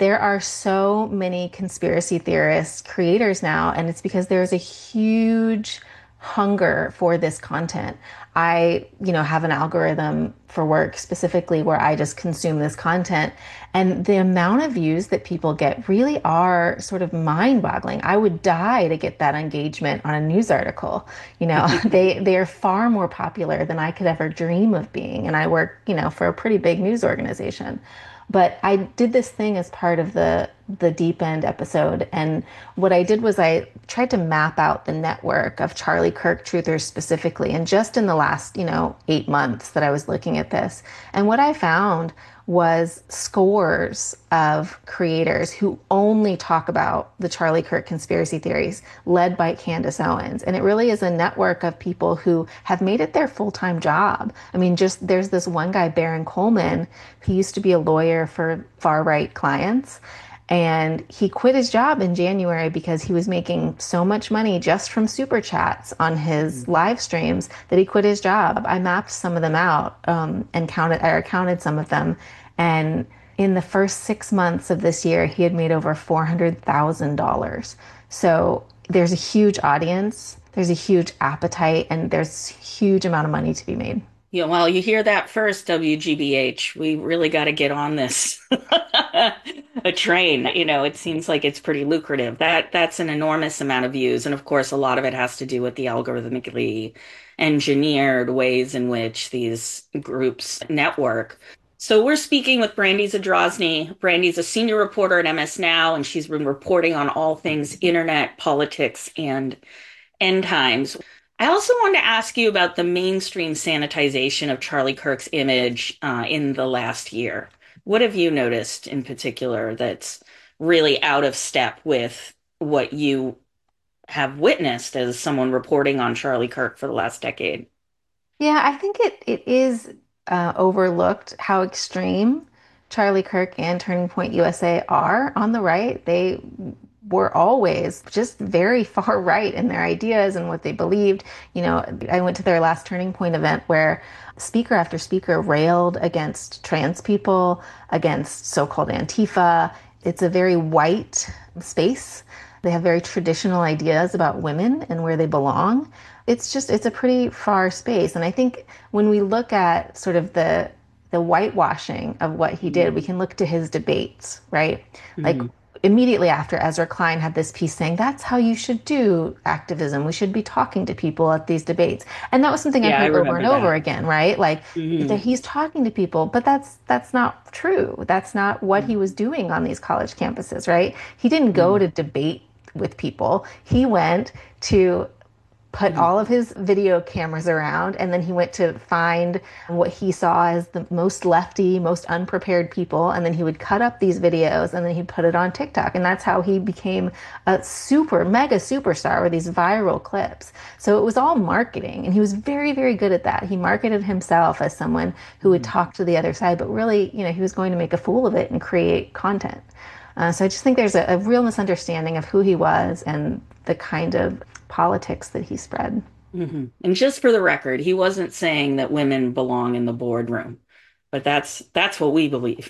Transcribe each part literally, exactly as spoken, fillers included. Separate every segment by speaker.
Speaker 1: there are so many conspiracy theorist creators now, and it's because there's a huge hunger for this content. I, you know, have an algorithm for work specifically where I just consume this content, and the amount of views that people get really are sort of mind-boggling. I would die to get that engagement on a news article. You know, they they are far more popular than I could ever dream of being, and I work, you know, for a pretty big news organization. But I did this thing as part of the the Deep End episode, and what I did was I tried to map out the network of Charlie Kirk truthers specifically, and just in the last, you know, eight months that I was looking at this. And what I found was scores of creators who only talk about the Charlie Kirk conspiracy theories, led by Candace Owens. And it really is a network of people who have made it their full-time job. I mean, just there's this one guy, Baron Coleman, who used to be a lawyer for far-right clients. And he quit his job in January because he was making so much money just from super chats on his live streams that he quit his job. I mapped some of them out um, and counted, I counted some of them. And in the first six months of this year, he had made over four hundred thousand dollars. So there's a huge audience, there's a huge appetite, and there's a huge amount of money to be made.
Speaker 2: Yeah, well, you hear that first, W G B H. We really got to get on this a train. You know, it seems like it's pretty lucrative. That that's an enormous amount of views, and of course, a lot of it has to do with the algorithmically engineered ways in which these groups network. So we're speaking with Brandy Zadrozny. Brandy's a senior reporter at M S Now, and she's been reporting on all things internet, politics, and end times. I also wanted to ask you about the mainstream sanitization of Charlie Kirk's image uh, in the last year. What have you noticed in particular that's really out of step with what you have witnessed as someone reporting on Charlie Kirk for the last decade?
Speaker 1: Yeah, I think it it is uh, overlooked how extreme Charlie Kirk and Turning Point U S A are on the right. They were always just very far right in their ideas and what they believed. You know, I went to their last Turning Point event where speaker after speaker railed against trans people, against so-called Antifa. It's a very white space. They have very traditional ideas about women and where they belong. It's just, it's a pretty far space. And I think when we look at sort of the the whitewashing of what he did, we can look to his debates, right? Like
Speaker 2: Mm-hmm.
Speaker 1: immediately after Ezra Klein had this piece saying, that's how you should do activism. We should be talking to people at these debates. And that was something I
Speaker 2: Yeah, I
Speaker 1: heard over and
Speaker 2: remember
Speaker 1: over
Speaker 2: that.
Speaker 1: again, right? Like that
Speaker 2: Hmm.
Speaker 1: he's talking to people, but that's that's not true. That's not what he was doing on these college campuses, right? He didn't go to debate with people. He went to put
Speaker 2: Hmm.
Speaker 1: all of his video cameras around, and then he went to find what he saw as the most lefty, most unprepared people, and then he would cut up these videos and then he'd put it on TikTok. And that's how he became a super mega superstar with these viral clips. So it was all marketing, and he was very, very good at that. He marketed himself as someone who would talk to the other side, but really, you know, he was going to make a fool of it and create content. Uh, so I just think there's a, a real misunderstanding of who he was and the kind of politics that he spread.
Speaker 2: Hmm. And just for the record, he wasn't saying that women belong in the boardroom, but that's that's what we believe.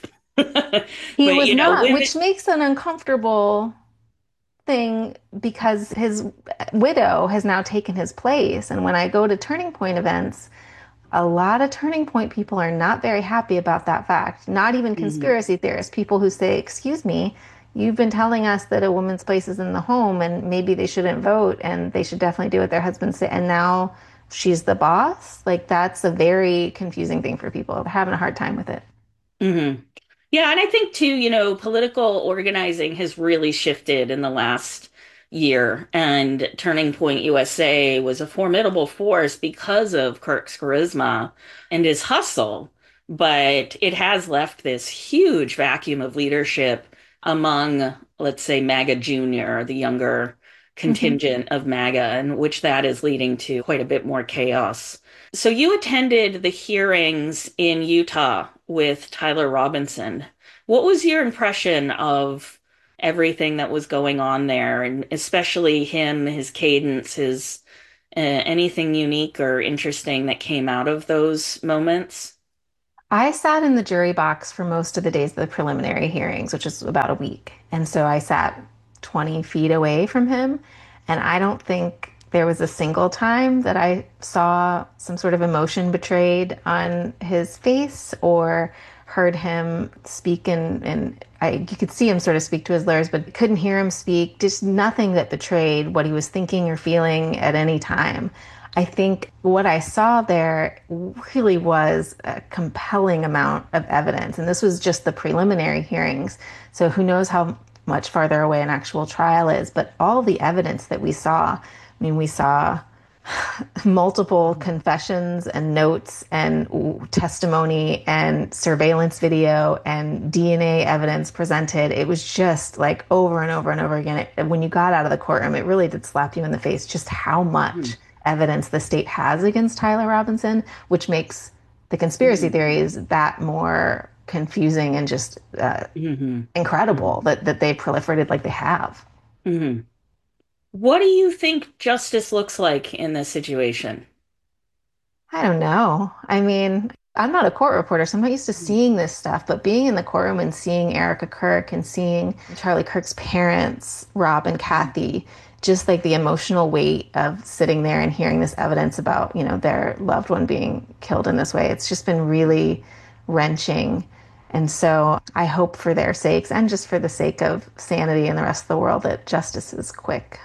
Speaker 1: He
Speaker 2: But
Speaker 1: was
Speaker 2: you know,
Speaker 1: not,
Speaker 2: women.
Speaker 1: which makes an uncomfortable thing because his widow has now taken his place. And when I go to Turning Point events, a lot of Turning Point people are not very happy about that fact. Not even
Speaker 2: Mhm.
Speaker 1: conspiracy theorists, people who say, excuse me, you've been telling us that a woman's place is in the home and maybe they shouldn't vote and they should definitely do what their husbands say. And now she's the boss. Like that's a very confusing thing for people. They're having a hard time with it.
Speaker 2: Hmm. Yeah, and I think too, you know, political organizing has really shifted in the last year, and Turning Point U S A was a formidable force because of Kirk's charisma and his hustle, but it has left this huge vacuum of leadership among, let's say, MAGA Junior, the younger
Speaker 1: Hmm.
Speaker 2: contingent of MAGA, and which that is leading to quite a bit more chaos. So you attended the hearings in Utah with Tyler Robinson. What was your impression of everything that was going on there, and especially him, his cadence, his uh, anything unique or interesting that came out of those moments?
Speaker 1: I sat in the jury box for most of the days of the preliminary hearings, which is about a week. And so I sat twenty feet away from him. And I don't think there was a single time that I saw some sort of emotion betrayed on his face or heard him speak. And, and I, you could see him sort of speak to his lawyers, but couldn't hear him speak. Just nothing that betrayed what he was thinking or feeling at any time. I think what I saw there really was a compelling amount of evidence. And this was just the preliminary hearings. So who knows how much farther away an actual trial is. But all the evidence that we saw, I mean, we saw multiple confessions and notes and testimony and surveillance video and D N A evidence presented. It was just like over and over and over again. It, when you got out of the courtroom, it really did slap you in the face just how much evidence the state has against Tyler Robinson, which makes the conspiracy
Speaker 2: Mm-hmm.
Speaker 1: theories that more confusing and just uh,
Speaker 2: Mm-hmm.
Speaker 1: incredible that, that they proliferated like they have.
Speaker 2: Mm-hmm. What do you think justice looks like in this situation?
Speaker 1: I don't know. I mean, I'm not a court reporter, so I'm not used to seeing this stuff, but being in the courtroom and seeing Erica Kirk and seeing Charlie Kirk's parents, Rob and Kathy, just like the emotional weight of sitting there and hearing this evidence about, you know, their loved one being killed in this way, it's just been really wrenching. And so I hope for their sakes and just for the sake of sanity and the rest of the world that justice is quick.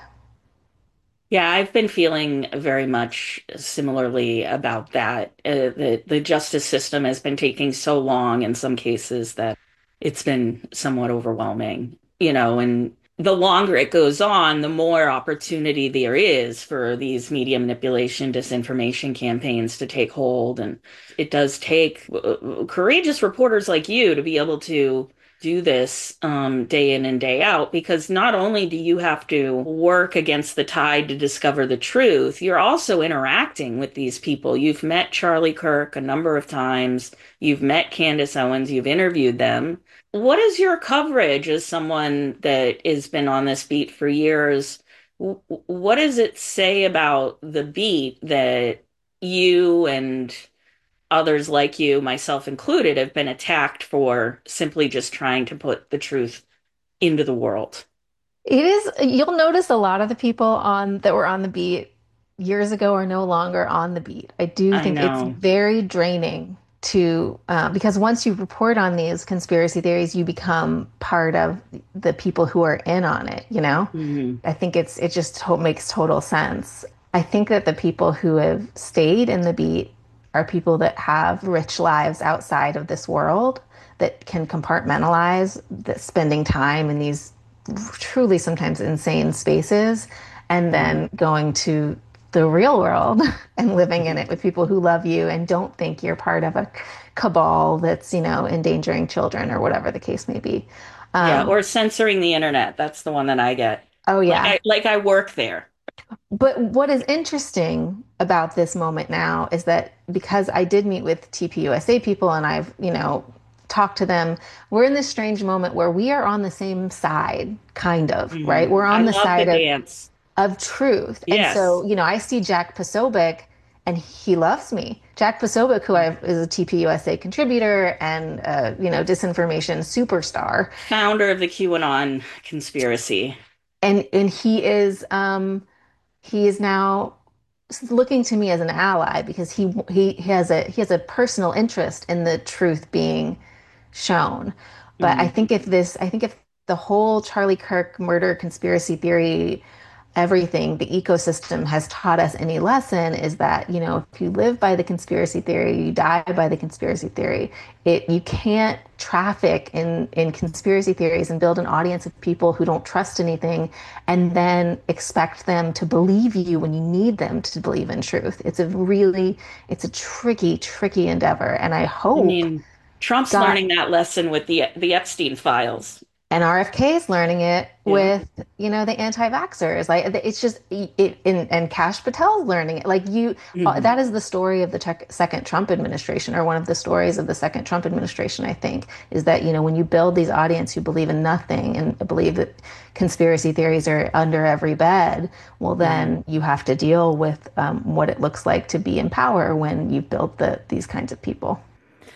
Speaker 2: Yeah, I've been feeling very much similarly about that. Uh, the the justice system has been taking so long in some cases that it's been somewhat overwhelming, you know, and the longer it goes on, the more opportunity there is for these media manipulation, disinformation campaigns to take hold. And it does take uh, courageous reporters like you to be able to do this um, day in and day out, because not only do you have to work against the tide to discover the truth, you're also interacting with these people. You've met Charlie Kirk a number of times, you've met Candace Owens, you've interviewed them. What is your coverage as someone that has been on this beat for years? What does it say about the beat that you and others like you, myself included, have been attacked for simply just trying to put the truth into the world?
Speaker 1: It is, you'll notice a lot of the people on that were on the beat years ago are no longer on the beat. I do
Speaker 2: I
Speaker 1: think it's
Speaker 2: know.
Speaker 1: very draining to, uh, because once you report on these conspiracy theories, you become part of the people who are in on it, you know?
Speaker 2: Hmm.
Speaker 1: I think it's, it just to makes total sense. I think that the people who have stayed in the beat are people that have rich lives outside of this world that can compartmentalize the spending time in these truly sometimes insane spaces and then going to the real world and living in it with people who love you and don't think you're part of a cabal that's, you know, endangering children or whatever the case may be.
Speaker 2: Yeah,
Speaker 1: Um,
Speaker 2: or censoring the internet. That's the one that I get.
Speaker 1: oh,
Speaker 2: Like
Speaker 1: yeah.
Speaker 2: I like I work there.
Speaker 1: But what is interesting about this moment now is that because I did meet with T P U S A people and I've, you know, talked to them, we're in this strange moment where we are on the same side, kind of, right?
Speaker 2: Hmm.
Speaker 1: We're
Speaker 2: I
Speaker 1: on the
Speaker 2: love the
Speaker 1: side of
Speaker 2: dance.
Speaker 1: of truth. And so,
Speaker 2: Yes.
Speaker 1: you know, I see Jack Posobiec and he loves me. Jack Posobiec, who I, is a T P U S A contributor and, uh, you know, disinformation superstar.
Speaker 2: Founder of the QAnon conspiracy.
Speaker 1: And, and he is, um, he is now looking to me as an ally because he, he he has a he has a personal interest in the truth being shown. But I
Speaker 2: Hmm.
Speaker 1: think if this, I think if the whole Charlie Kirk murder conspiracy theory, everything, the ecosystem has taught us any lesson is that, you know, if you live by the conspiracy theory, you die by the conspiracy theory. It you can't traffic in in conspiracy theories and build an audience of people who don't trust anything and then expect them to believe you when you need them to believe in truth. It's a really it's a tricky, tricky endeavor. And I
Speaker 2: I
Speaker 1: hope
Speaker 2: mean, Trump's
Speaker 1: God
Speaker 2: learning that lesson with the the Epstein files.
Speaker 1: and R F K is learning it
Speaker 2: Yeah.
Speaker 1: with, you know, the anti-vaxxers. Like it's just it, and, and Kash Patel's learning it. Like you, uh,
Speaker 2: Hmm.
Speaker 1: that is the story of the tech, second Trump administration, or one of the stories of the second Trump administration. I think is that, you know, when you build these audience who believe in nothing and believe that conspiracy theories are under every bed, well,
Speaker 2: Hmm.
Speaker 1: then you have to deal with um, what it looks like to be in power when you've built the these kinds of people.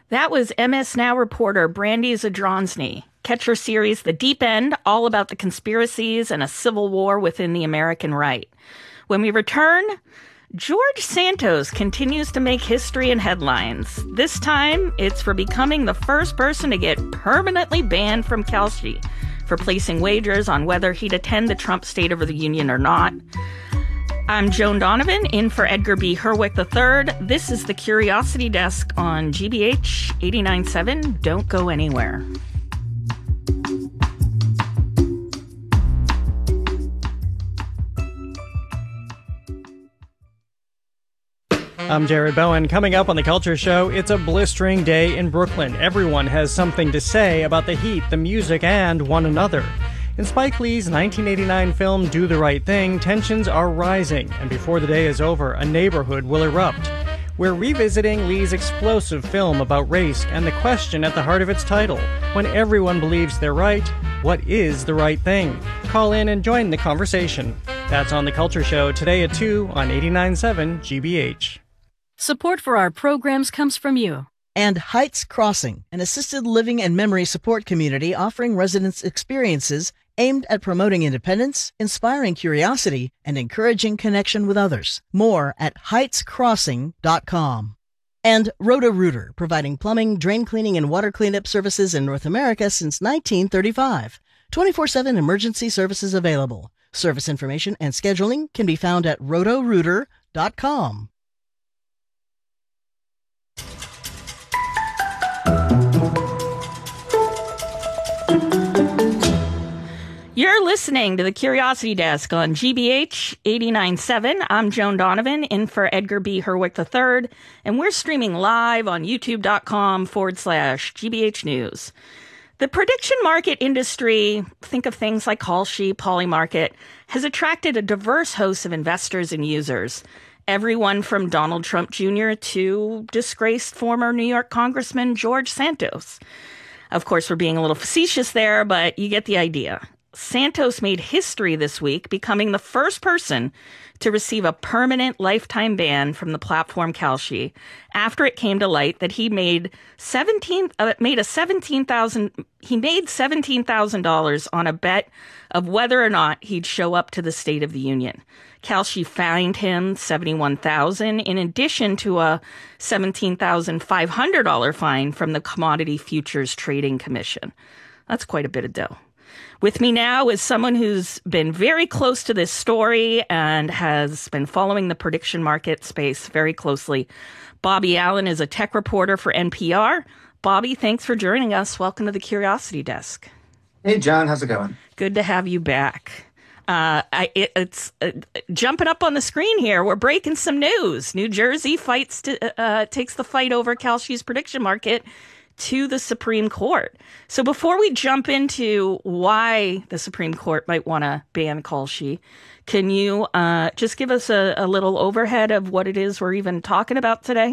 Speaker 2: That was M S Now reporter Brandy Zadrozny. Catch her series The Deep End, all about the conspiracies and a civil war within the American right. When we return, George Santos continues to make history and headlines. This time, it's for becoming the first person to get permanently banned from Kalshi for placing wagers on whether he'd attend the Trump State of the Union or not. I'm Joan Donovan, in for Edgar B. Herwick the third. This is the Curiosity Desk on G B H eighty-nine point seven. Don't go anywhere.
Speaker 3: I'm Jared Bowen. Coming up on The Culture Show, it's a blistering day in Brooklyn. Everyone has something to say about the heat, the music, and one another. In Spike Lee's nineteen eighty-nine film Do the Right Thing, tensions are rising, and before the day is over, a neighborhood will erupt. We're revisiting Lee's explosive film about race and the question at the heart of its title. When everyone believes they're right, what is the right thing? Call in and join the conversation. That's on The Culture Show today at two on eighty-nine point seven G B H.
Speaker 4: Support for our programs comes from you.
Speaker 5: And Heights Crossing, an assisted living and memory support community offering residents experiences aimed at promoting independence, inspiring curiosity, and encouraging connection with others. More at heights crossing dot com. And Roto-Rooter, providing plumbing, drain cleaning, and water cleanup services in North America since nineteen thirty-five. twenty-four seven emergency services available. Service information and scheduling can be found at roto rooter dot com.
Speaker 2: You're listening to the Curiosity Desk on G B H eighty-nine point seven. I'm Joan Donovan, in for Edgar B. Herwick the third, and we're streaming live on youtube.com forward slash GBH News. The prediction market industry, think of things like Kalshi, Polymarket, has attracted a diverse host of investors and users. Everyone from Donald Trump Junior to disgraced former New York Congressman George Santos. Of course, we're being a little facetious there, but you get the idea. Santos made history this week, becoming the first person to receive a permanent lifetime ban from the platform Kalshi after it came to light that he made seventeen uh, made a seventeen thousand he made seventeen thousand dollars on a bet of whether or not he'd show up to the State of the Union. Kalshi fined him seventy-one thousand dollars in addition to a seventeen thousand five hundred dollars fine from the Commodity Futures Trading Commission. That's quite a bit of dough. With me now is someone who's been very close to this story and has been following the prediction market space very closely. Bobby Allen is a tech reporter for N P R. Bobby, thanks for joining us. Welcome to the Curiosity Desk.
Speaker 6: Hey, John. How's it going?
Speaker 2: Good to have you back. Uh, I, it, it's uh, jumping up on the screen here. We're breaking some news. New Jersey fights to, uh, takes the fight over Kalshi's prediction market to the Supreme Court. So before we jump into why the Supreme Court might want to ban Kalshi, can you uh, just give us a, a little overhead of what it is we're even talking about today?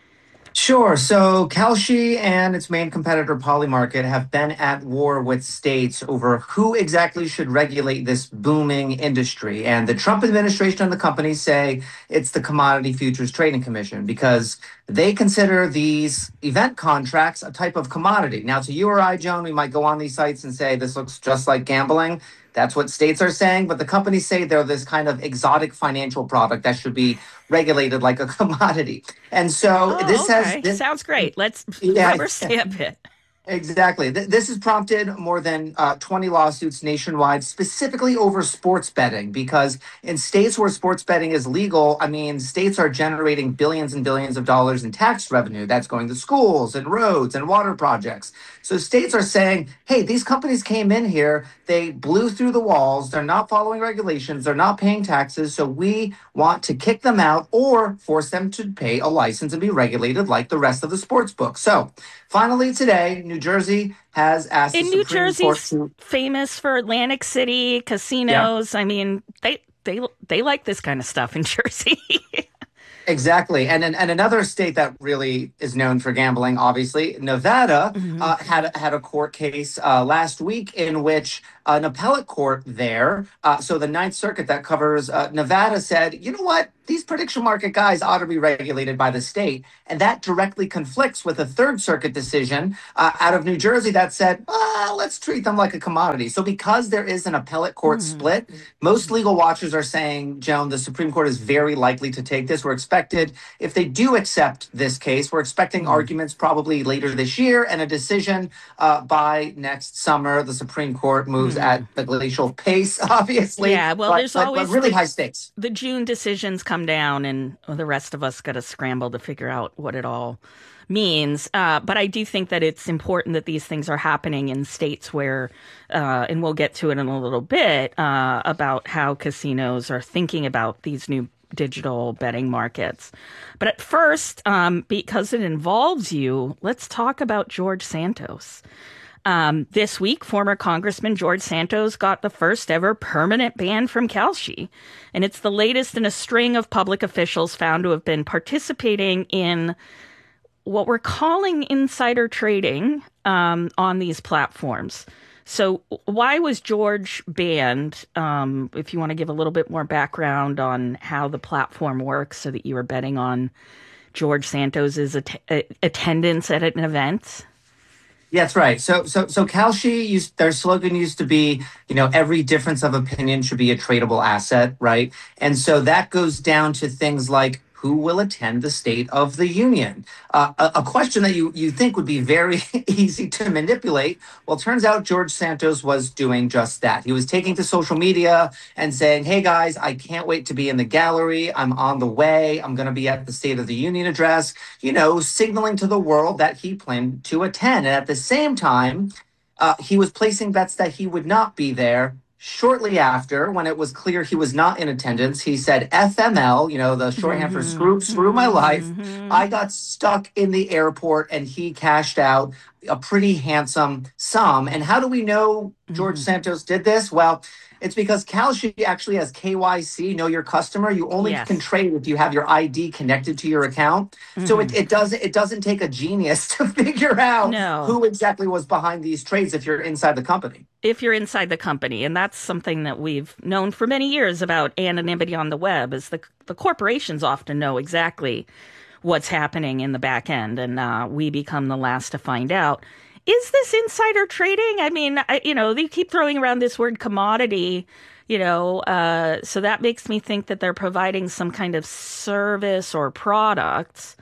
Speaker 6: Sure. So Kalshi and its main competitor Polymarket have been at war with states over who exactly should regulate this booming industry. And the Trump administration and the companies say it's the Commodity Futures Trading Commission because they consider these event contracts a type of commodity. Now, to you or I, Joan, we might go on these sites and say this looks just like gambling. That's what states are saying, but the companies say they're this kind of exotic financial product that should be regulated like a commodity. And so
Speaker 2: oh,
Speaker 6: this
Speaker 2: okay.
Speaker 6: has... This,
Speaker 2: Sounds great. Let's
Speaker 6: yeah,
Speaker 2: rubber stamp it.
Speaker 6: Exactly. This has prompted more than uh, twenty lawsuits nationwide, specifically over sports betting, because in states where sports betting is legal, I mean, states are generating billions and billions of dollars in tax revenue that's going to schools and roads and water projects. So states are saying, hey, these companies came in here, they blew through the walls, they're not following regulations, they're not paying taxes, so we want to kick them out or force them to pay a license and be regulated like the rest of the sports book. So finally today, New Jersey has asked
Speaker 2: in
Speaker 6: the
Speaker 2: New
Speaker 6: Supreme
Speaker 2: Jersey's
Speaker 6: Court to...
Speaker 2: famous for Atlantic City casinos. Yeah. I mean, they they they like this kind of stuff in Jersey.
Speaker 6: Exactly. And, and and another state that really is known for gambling, obviously, Nevada, mm-hmm. uh, had, had a court case uh, last week in which an appellate court there, uh, so the Ninth Circuit that covers uh, Nevada said, you know what? these prediction market guys ought to be regulated by the state. And that directly conflicts with a Third Circuit decision uh, out of New Jersey that said, ah, let's treat them like a commodity. So because there is an appellate court mm-hmm. split, most legal watchers are saying, Joan, the Supreme Court is very likely to take this. We're expected, if they do accept this case, we're expecting mm-hmm. arguments probably later this year and a decision uh, by next summer. The Supreme Court moves mm-hmm. at the glacial pace, obviously.
Speaker 2: Yeah, well,
Speaker 6: but,
Speaker 2: there's
Speaker 6: but,
Speaker 2: always
Speaker 6: but really
Speaker 2: the,
Speaker 6: high stakes.
Speaker 2: The June decisions come down, and the rest of us got to scramble to figure out what it all means. Uh, but I do think that it's important that these things are happening in states where, uh, and we'll get to it in a little bit, uh, about how casinos are thinking about these new digital betting markets. But at first, um, because it involves you, let's talk about George Santos. Um, this week, former Congressman George Santos got the first ever permanent ban from Kalshi, and it's the latest in a string of public officials found to have been participating in what we're calling insider trading um, on these platforms. So why was George banned? Um, if you want to give a little bit more background on how the platform works so that you were betting on George Santos's at- attendance at an event.
Speaker 6: Yeah, that's right. So, so, so Kalshi used, their slogan used to be, you know, every difference of opinion should be a tradable asset, right? And so that goes down to things like who will attend the State of the Union? Uh, a, a question that you, you think would be very easy to manipulate. Well, it turns out George Santos was doing just that. He was taking to social media and saying, hey, guys, I can't wait to be in the gallery. I'm on the way. I'm going to be at the State of the Union address, you know, signaling to the world that he planned to attend. And at the same time, uh, he was placing bets that he would not be there. Shortly after, when it was clear he was not in attendance, he said, F M L, you know, the shorthand mm-hmm. for screw, screw my life. Mm-hmm. I got stuck in the airport, and he cashed out a pretty handsome sum. And how do we know George mm-hmm. Santos did this? Well, it's because Kalshi actually has K Y C, know your customer. You only yes. can trade if you have your I D connected to your account. Mm-hmm. So it, it doesn't it doesn't take a genius to figure out
Speaker 2: no.
Speaker 6: who exactly was behind these trades if you're inside the company.
Speaker 2: If you're inside the company. And that's something that we've known for many years about anonymity on the web, is the the corporations often know exactly what's happening in the back end, and uh, we become the last to find out. Is this insider trading? I mean, I, you know, they keep throwing around this word commodity, you know, uh, so that makes me think that they're providing some kind of service or product.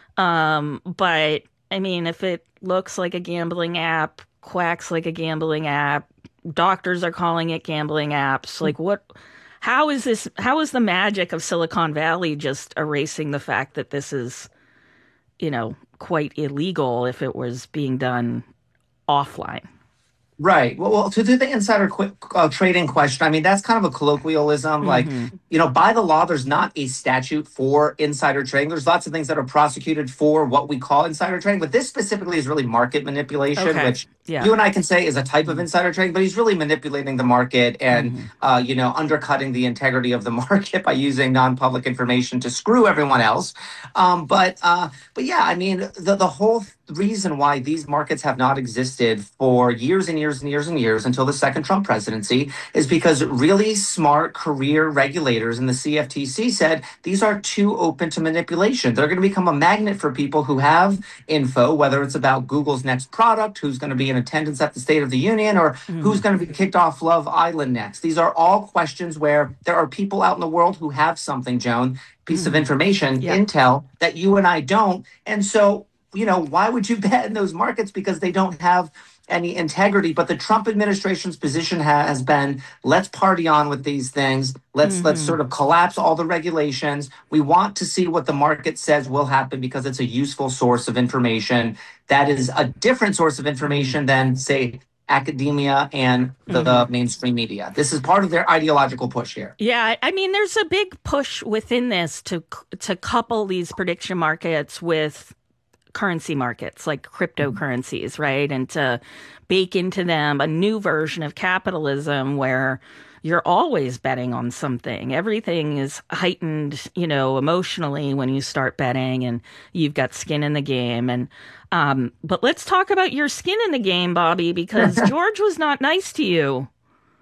Speaker 2: Um, but, I mean, if it looks like a gambling app, quacks like a gambling app, doctors are calling it gambling apps, like what... How is this? How is the magic of Silicon Valley just erasing the fact that this is, you know, quite illegal if it was being done offline?
Speaker 6: Right. Well, well to do the insider qu- uh, trading question, I mean, that's kind of a colloquialism. Mm-hmm. Like, you know, by the law, there's not a statute for insider trading. There's lots of things that are prosecuted for what we call insider trading. But this specifically is really market manipulation,
Speaker 2: okay.
Speaker 6: which
Speaker 2: yeah.
Speaker 6: you and I can say is a type of insider trading. But he's really manipulating the market and, mm-hmm. uh, you know, undercutting the integrity of the market by using non-public information to screw everyone else. Um, but uh, but yeah, I mean, the, the whole reason why these markets have not existed for years and years and years and years until the second Trump presidency is because really smart career regulators in the C F T C said these are too open to manipulation. They're going to become a magnet for people who have info, whether it's about Google's next product, who's going to be in attendance at the State of the Union, or mm. who's going to be kicked off Love Island next. These are all questions where there are people out in the world who have something, Joan, piece mm. of information, yeah. intel, that you and I don't. And so, you know, why would you bet in those markets? Because they don't have any integrity. But the Trump administration's position ha- has been, let's party on with these things. Let's mm-hmm. let's sort of collapse all the regulations. We want to see what the market says will happen because it's a useful source of information. That is a different source of information than, say, academia and the, mm-hmm. the mainstream media. This is part of their ideological push here.
Speaker 2: Yeah, I mean, there's a big push within this to to couple these prediction markets with currency markets like cryptocurrencies, right? And to bake into them a new version of capitalism where you're always betting on something. Everything is heightened, you know, emotionally when you start betting, and you've got skin in the game. And um, but let's talk about your skin in the game, Bobby, because George was not nice to you.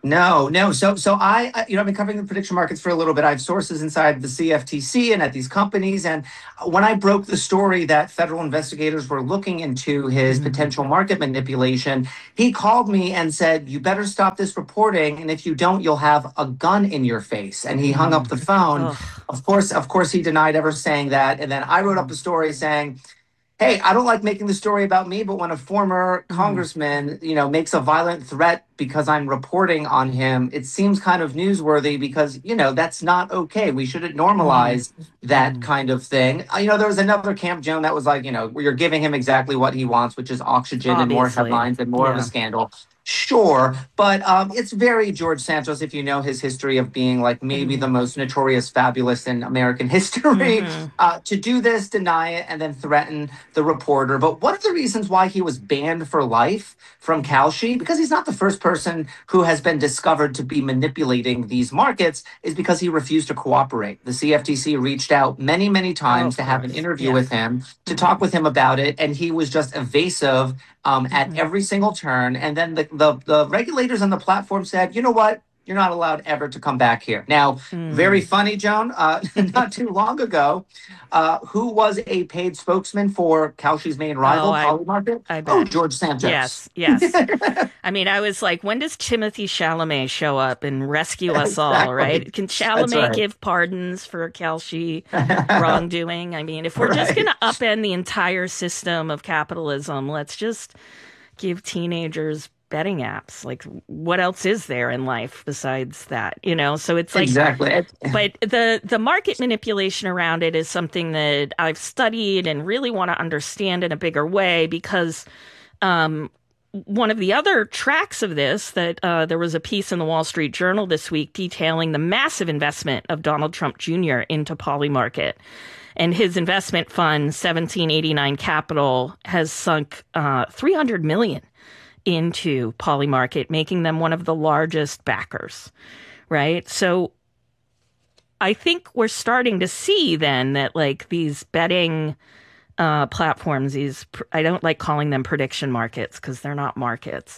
Speaker 6: No, no. So, so I, I- you know, I've been covering the prediction markets for a little bit. I have sources inside the C F T C and at these companies. And when I broke the story that federal investigators were looking into his potential market manipulation, he called me and said, "You better stop this reporting, and if you don't, you'll have a gun in your face." And he hung up the phone.
Speaker 2: Ugh.
Speaker 6: Of course, of course, he denied ever saying that. And then I wrote up a story saying, hey, I don't like making the story about me, but when a former congressman, you know, makes a violent threat because I'm reporting on him, it seems kind of newsworthy because, you know, that's not okay. We shouldn't normalize that kind of thing. Uh, You know, there was another Camp Joan that was like, you know, where you're giving him exactly what he wants, which is oxygen and more
Speaker 2: Obviously.
Speaker 6: headlines and more of a
Speaker 2: Yeah.
Speaker 6: scandal. Sure, but um, it's very George Santos if you know his history of being like maybe the most notorious fabulist in American history.
Speaker 2: Mhm.
Speaker 6: Uh, to do this, deny it, and then threaten the reporter. But one of the reasons why he was banned for life from Kalshi, because he's not the first person who has been discovered to be manipulating these markets, is because he refused to cooperate. The C F T C reached out many, many times
Speaker 2: of
Speaker 6: to have an
Speaker 2: course.
Speaker 6: interview
Speaker 2: Yeah.
Speaker 6: with him, to talk with him about it, and he was just evasive um, at every single turn. And then the, the the regulators on the platform said, you know what? You're not allowed ever to come back here. Now, very
Speaker 2: Mm.
Speaker 6: funny, Joan. Uh, not too long ago, uh, who was a paid spokesman for Kalshi's main rival,
Speaker 2: Oh, I
Speaker 6: Polymarket?
Speaker 2: I
Speaker 6: Oh,
Speaker 2: bet.
Speaker 6: George Santos.
Speaker 2: Yes, yes. I mean, I was like, when does Timothy Chalamet show up and rescue us all,
Speaker 6: Exactly.
Speaker 2: right? Can
Speaker 6: That's
Speaker 2: Chalamet
Speaker 6: right.
Speaker 2: give pardons for Kalshi wrongdoing? I mean, if we're just going
Speaker 6: Right.
Speaker 2: to upend the entire system of capitalism, let's just give teenagers betting apps. Like, what else is there in life besides that? You know, so it's like,
Speaker 6: Exactly.
Speaker 2: but the the market manipulation around it is something that I've studied and really want to understand in a bigger way because um, one of the other tracks of this that uh, there was a piece in the Wall Street Journal this week detailing the massive investment of Donald Trump Junior into Polymarket. And his investment fund, seventeen eighty-nine Capital, has sunk uh, three hundred million dollars into Polymarket, making them one of the largest backers, right? So I think we're starting to see then that like these betting uh, platforms, these, I don't like calling them prediction markets because they're not markets.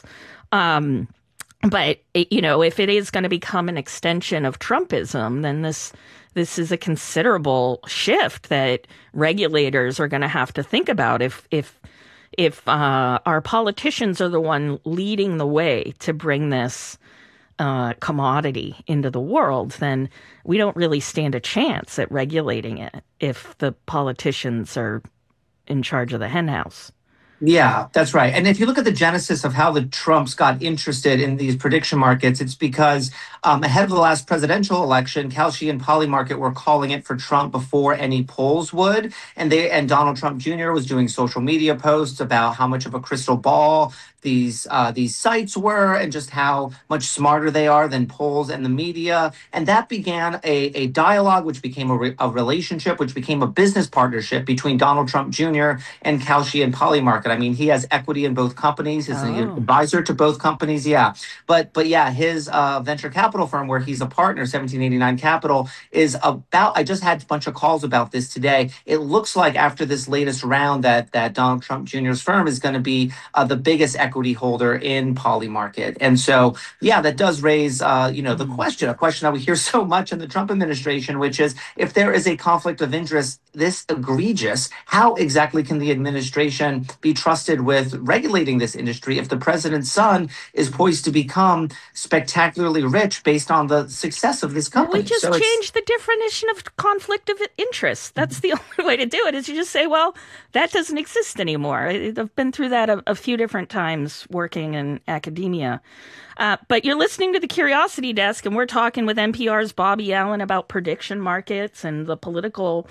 Speaker 2: Um, but it, you know, if it is going to become an extension of Trumpism, then this this is a considerable shift that regulators are going to have to think about. If if if uh, our politicians are the one leading the way to bring this uh, commodity into the world, then we don't really stand a chance at regulating it if the politicians are in charge of the henhouse.
Speaker 6: Yeah, that's right. And if you look at the genesis of how the Trumps got interested in these prediction markets, it's because um, ahead of the last presidential election, Kalshi and Polymarket were calling it for Trump before any polls would, and they and Donald Trump Junior was doing social media posts about how much of a crystal ball these uh, these sites were, and just how much smarter they are than polls and the media. And that began a, a dialogue, which became a, re- a relationship, which became a business partnership between Donald Trump Junior and Kalshi and Polymarket. I mean, he has equity in both companies. He's an
Speaker 2: Oh.
Speaker 6: advisor to both companies. Yeah, but but yeah, his uh, venture capital firm, where he's a partner, seventeen eighty-nine Capital, is about. I just had a bunch of calls about this today. It looks like after this latest round that that Donald Trump Junior's firm is going to be uh, the biggest equity holder in Polymarket. And so, yeah, that does raise, uh, you know, the question, a question that we hear so much in the Trump administration, which is if there is a conflict of interest this egregious, how exactly can the administration be trusted with regulating this industry if the president's son is poised to become spectacularly rich based on the success of this
Speaker 2: Well,
Speaker 6: company?
Speaker 2: we just
Speaker 6: So it's-
Speaker 2: changed the definition of conflict of interest. That's the only way to do it is you just say, well, that doesn't exist anymore. I- I've been through that a, a few different times working in academia. Uh, but you're listening to the Curiosity Desk, and we're talking with N P R's Bobby Allen about prediction markets and the political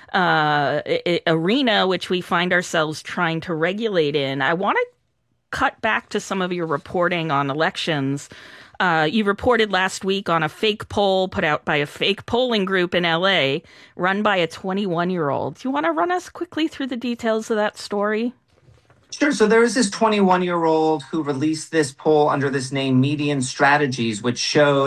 Speaker 2: uh, I- arena which we find ourselves trying to regulate in. I want to cut back to some of your reporting on elections. Uh, you reported last week on a fake poll put out by a fake polling group in L A, run by a twenty-one-year-old. Do you want to run us quickly through the details of that story?
Speaker 6: Sure. So there was this twenty-one-year-old who released this poll under this name Median Strategies, which showed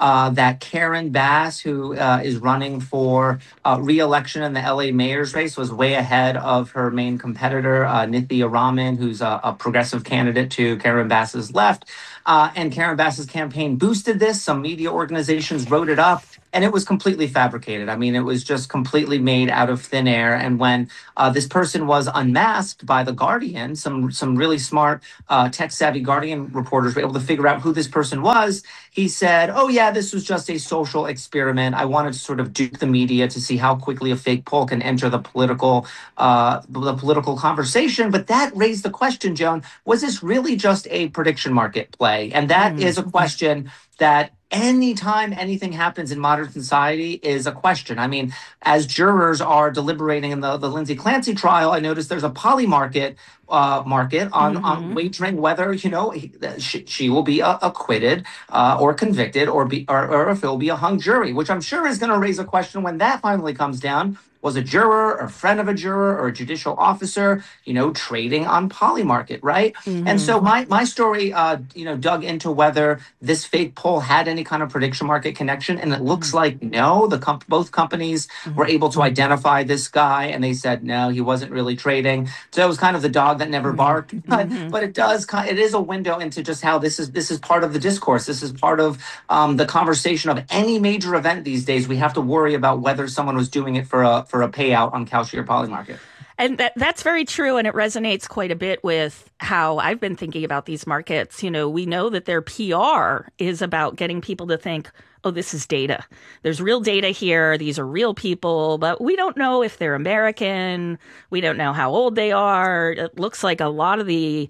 Speaker 6: uh, that Karen Bass, who uh, is running for uh, re-election in the L A mayor's race, was way ahead of her main competitor, uh, Nithya Raman, who's a, a progressive candidate to Karen Bass's left. Uh, and Karen Bass's campaign boosted this. Some media organizations wrote it up. And it was completely fabricated. I mean, it was just completely made out of thin air. And when uh, this person was unmasked by The Guardian, some some really smart, uh, tech-savvy Guardian reporters were able to figure out who this person was. He said, oh, yeah, this was just a social experiment. I wanted to sort of dupe the media to see how quickly a fake poll can enter the political uh, the political conversation. But that raised the question, Joan, was this really just a prediction market play? And that mm-hmm. is a question that anytime anything happens in modern society is a question. I mean, as jurors are deliberating in the, the Lindsay Clancy trial, I noticed there's a poly market uh, market on, mm-hmm. on wagering whether, you know, he, she, she will be uh, acquitted uh, or convicted or be or, or if it will be a hung jury, which I'm sure is going to raise a question when that finally comes down. Was a juror or a friend of a juror or a judicial officer, you know, trading on Polymarket, right? Mm-hmm. And so my my story, uh, you know, dug into whether this fake poll had any kind of prediction market connection, and it looks mm-hmm. like no. The comp- both companies mm-hmm. were able to identify this guy, and they said no, he wasn't really trading. So it was kind of the dog that never barked. Mm-hmm. But, but it does, it is a window into just how this is this is part of the discourse. This is part of um, the conversation of any major event these days. We have to worry about whether someone was doing it for a for a payout on Kalshi or Polymarket.
Speaker 2: And that that's very true, and it resonates quite a bit with how I've been thinking about these markets. You know, we know that their P R is about getting people to think, oh, this is data. There's real data here. These are real people, but we don't know if they're American. We don't know how old they are. It looks like a lot of the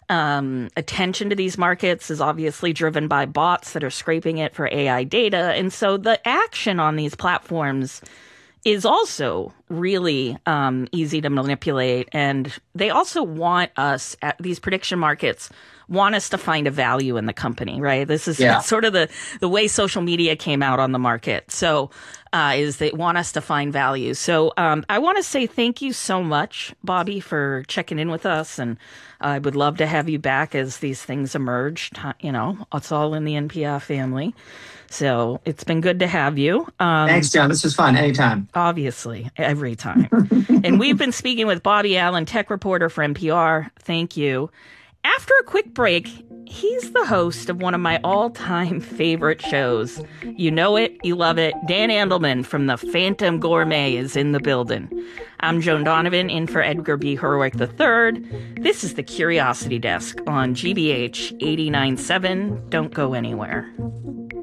Speaker 2: um, attention to these markets is obviously driven by bots that are scraping it for A I data. And so the action on these platforms is also really um, easy to manipulate. And they also want us, at these prediction markets, want us to find a value in the company, right? This is yeah. sort of the, the way social media came out on the market. So uh, is they want us to find value. So um, I want to say thank you so much, Bobby, for checking in with us. And I would love to have you back as these things emerge. You know, it's all in the N P R family. So it's been good to have you. Um,
Speaker 6: Thanks, John. This was fun. Anytime.
Speaker 2: Obviously, every time. And we've been speaking with Bobby Allyn, tech reporter for N P R. Thank you. After a quick break, he's the host of one of my all-time favorite shows. You know it, you love it. Dan Andelman from The Phantom Gourmet is in the building. I'm Joan Donovan, in for Edgar B. Hurwitz the third. This is the Curiosity Desk on G B H eighty-nine point seven. Don't go anywhere.